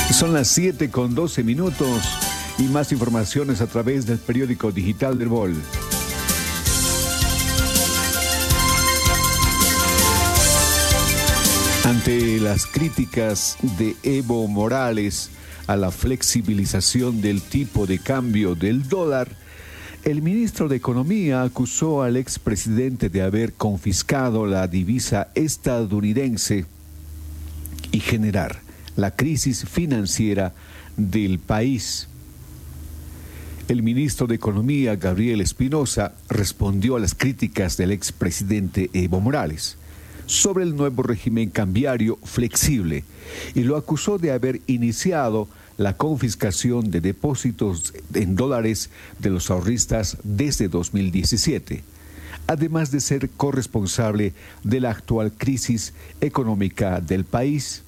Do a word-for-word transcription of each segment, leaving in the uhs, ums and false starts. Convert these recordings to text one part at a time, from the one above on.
Son las siete con doce minutos y más informaciones a través del periódico digital del Bol. Ante las críticas de Evo Morales a la flexibilización del tipo de cambio del dólar, el ministro de Economía acusó al expresidente de haber confiscado la divisa estadounidense y generar la crisis financiera del país. El ministro de Economía, Gabriel Espinosa, respondió a las críticas del expresidente Evo Morales sobre el nuevo régimen cambiario flexible y lo acusó de haber iniciado la confiscación de depósitos en dólares de los ahorristas desde dos mil diecisiete, además de ser corresponsable de la actual crisis económica del país.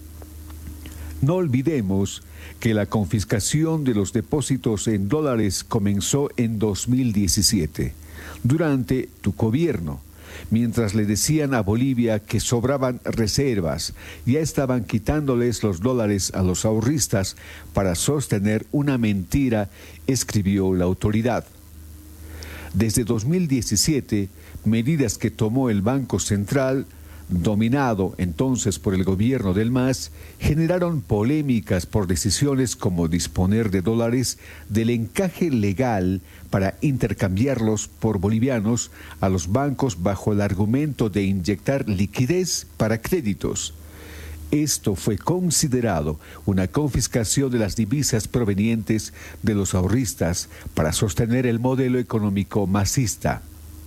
No olvidemos que la confiscación de los depósitos en dólares comenzó en dos mil diecisiete, durante tu gobierno. Mientras le decían a Bolivia que sobraban reservas, ya estaban quitándoles los dólares a los ahorristas para sostener una mentira, escribió la autoridad. Desde dos mil diecisiete, medidas que tomó el Banco Central, dominado entonces por el gobierno del M A S, generaron polémicas por decisiones como disponer de dólares del encaje legal para intercambiarlos por bolivianos a los bancos bajo el argumento de inyectar liquidez para créditos. Esto fue considerado una confiscación de las divisas provenientes de los ahorristas para sostener el modelo económico masista.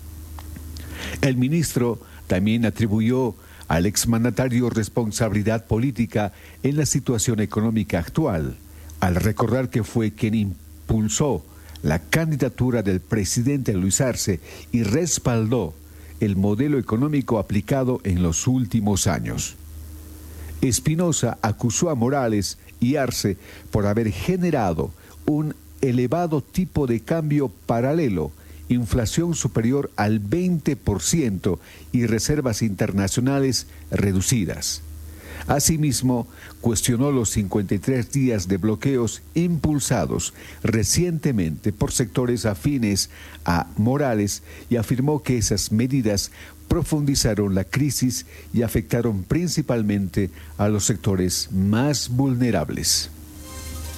El ministro también atribuyó al exmandatario responsabilidad política en la situación económica actual, al recordar que fue quien impulsó la candidatura del presidente Luis Arce y respaldó el modelo económico aplicado en los últimos años. Espinosa acusó a Morales y Arce por haber generado un elevado tipo de cambio paralelo, inflación superior al veinte por ciento y reservas internacionales reducidas. Asimismo, cuestionó los cincuenta y tres días de bloqueos impulsados recientemente por sectores afines a Morales y afirmó que esas medidas profundizaron la crisis y afectaron principalmente a los sectores más vulnerables.